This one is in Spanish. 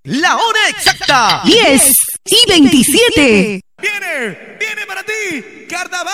La hora exacta. 10:27. Viene para ti, Carnaval.